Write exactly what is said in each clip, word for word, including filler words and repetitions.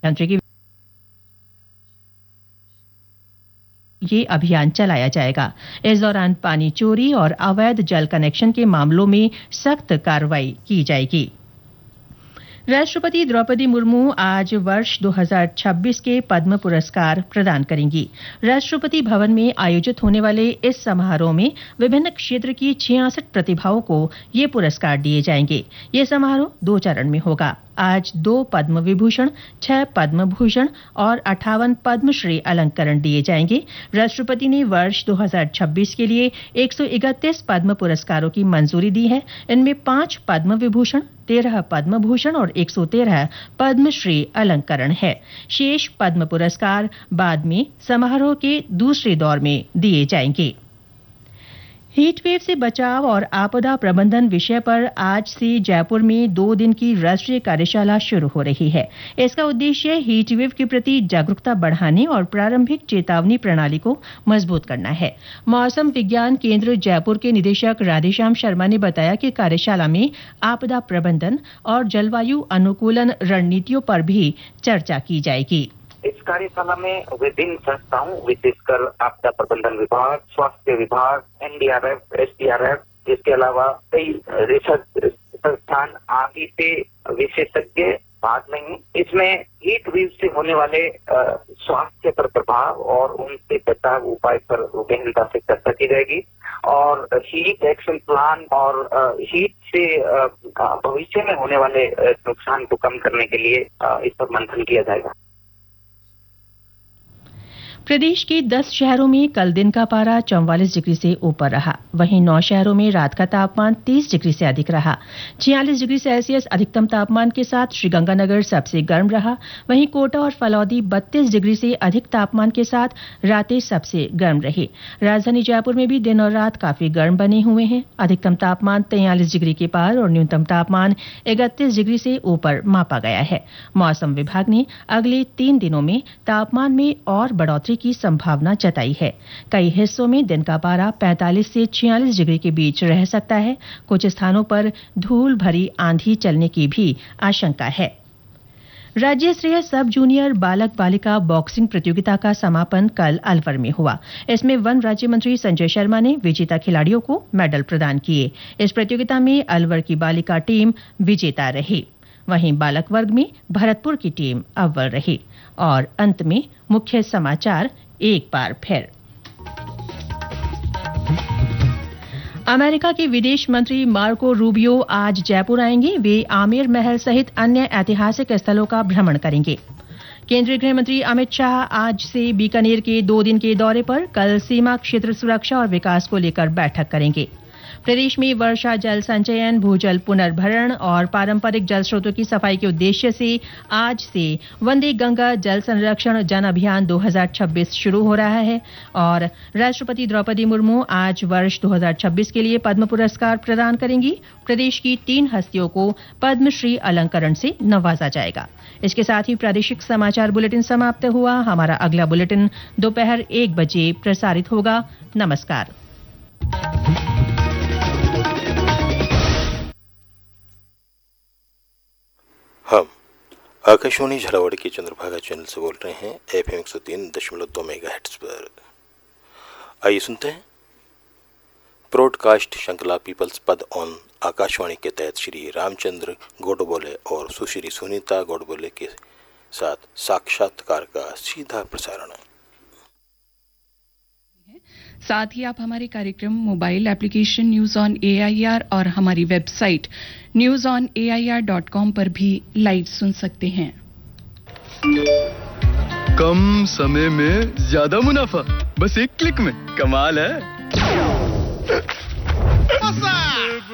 मंत्री की ये अभियान चलाया जाएगा। इस दौरान पानी चोरी और अवैध जल कनेक्शन के मामलों में सख्त कार्रवाई की जाएगी। राष्ट्रपति द्रौपदी मुर्मू आज वर्ष दो हज़ार छब्बीस के पद्म पुरस्कार प्रदान करेंगी। राष्ट्रपति भवन में आयोजित होने वाले इस समारोह में विभिन्न क्षेत्र की छियासठ प्रतिभाओं को ये पुरस्कार दिए जाएंगे। ये समारोह दो चरण में होगा। आज दो पद्म विभूषण, छह पद्म भूषण और अट्ठावन पद्मश्री अलंकरण दिए जाएंगे। राष्ट्रपति ने वर्ष दो हज़ार छब्बीस के लिए एक सौ इकतीस पद्म पुरस्कारों की मंजूरी दी है। इनमें पांच पद्म विभूषण, तेरह पद्म भूषण और एक सौ तेरह पद्मश्री अलंकरण है। शेष पद्म पुरस्कार बाद में समारोह के दूसरे दौर में दिए जाएंगे। हीटवेव से बचाव और आपदा प्रबंधन विषय पर आज से जयपुर में दो दिन की राष्ट्रीय कार्यशाला शुरू हो रही है। इसका उद्देश्य हीटवेव के प्रति जागरूकता बढ़ाने और प्रारंभिक चेतावनी प्रणाली को मजबूत करना है। मौसम विज्ञान केंद्र जयपुर के निदेशक राधेश्याम शर्मा ने बताया कि कार्यशाला में आपदा प्रबंधन और जलवायु अनुकूलन रणनीतियों पर भी चर्चा की जाएगी। इस कार्यशाला में विभिन्न संस्थाओं विशेषकर आपदा प्रबंधन विभाग, स्वास्थ्य विभाग, एनडीआरएफ, एसडीआरएफ, इसके अलावा कई रिसर्च संस्थान आदि से विशेषज्ञ भाग लेंगे। इसमें हीट वेव से होने वाले स्वास्थ्य पर प्रभाव और उनसे बचाव उपाय पर गहनता से चर्चा की जाएगी और हीट एक्शन प्लान और हीट से भविष्य में होने वाले नुकसान को कम करने के लिए इस पर मंथन किया जाएगा। प्रदेश के दस शहरों में कल दिन का पारा चौवालीस डिग्री से ऊपर रहा। वहीं नौ शहरों में रात का तापमान तीस डिग्री से अधिक रहा। छियालीस डिग्री सेल्सियस अधिकतम तापमान के साथ श्रीगंगानगर सबसे गर्म रहा। वहीं कोटा और फलौदी बत्तीस डिग्री से अधिक तापमान के साथ रातें सबसे गर्म रही। राजधानी जयपुर में भी दिन और रात काफी गर्म बने हुए हैं। अधिकतम तापमान तैंतालीस डिग्री के पार और न्यूनतम तापमान इकतीस डिग्री से ऊपर मापा गया है। मौसम विभाग ने अगले तीन दिनों में तापमान में और बढ़ोतरी की संभावना जताई है। कई हिस्सों में दिन का पारा पैंतालीस से छियालीस डिग्री के बीच रह सकता है। कुछ स्थानों पर धूल भरी आंधी चलने की भी आशंका है। राज्य स्तरीय सब जूनियर बालक बालिका बॉक्सिंग प्रतियोगिता का समापन कल अलवर में हुआ। इसमें वन राज्य मंत्री संजय शर्मा ने विजेता खिलाड़ियों को मेडल प्रदान किए। इस प्रतियोगिता में अलवर की बालिका टीम विजेता रही। वहीं बालक वर्ग में भरतपुर की टीम अव्वल रही। और अंत में मुख्य समाचार एक बार फिर। अमेरिका के विदेश मंत्री मार्को रूबियो आज जयपुर आएंगे। वे आमेर महल सहित अन्य ऐतिहासिक स्थलों का भ्रमण करेंगे। केंद्रीय गृह मंत्री अमित शाह आज से बीकानेर के दो दिन के दौरे पर कल सीमा क्षेत्र सुरक्षा और विकास को लेकर बैठक करेंगे। प्रदेश में वर्षा जल संचयन, भूजल पुनर्भरण और पारंपरिक जल स्रोतों की सफाई के उद्देश्य से आज से वंदे गंगा जल संरक्षण जन अभियान दो हज़ार छब्बीस शुरू हो रहा है। और राष्ट्रपति द्रौपदी मुर्मू आज वर्ष दो हज़ार छब्बीस के लिए पद्म पुरस्कार प्रदान करेंगी। प्रदेश की तीन हस्तियों को पद्मश्री अलंकरण से नवाजा जाएगा। इसके साथ ही प्रादेशिक समाचार बुलेटिन समाप्त हुआ। हमारा अगला बुलेटिन दोपहर एक बजे प्रसारित होगा। नमस्कार। हम आकाशवाणी झालावाड़ के चंद्रभागा चैनल से बोल रहे हैं एफएम एक सौ तीन दशमलव दो मेगाहर्ट्ज पर। आइए सुनते हैं ब्रॉडकास्ट श्रृंखला पीपल्स पद ऑन आकाशवाणी के तहत श्री रामचंद्र गोडबोले और सुश्री सुनीता गोडबोले के साथ साक्षात्कार का सीधा प्रसारण। साथ ही आप हमारे कार्यक्रम mobile application news on AIR और हमारी website news on AIR dot com पर भी लाइव सुन सकते हैं। कम समय में ज्यादा मुनाफा, बस एक क्लिक में। कमाल है।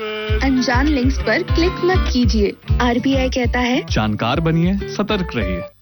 अनजान लिंक्स पर क्लिक मत कीजिए। आरबीआई कहता है जानकार बनिए, सतर्क रहिए।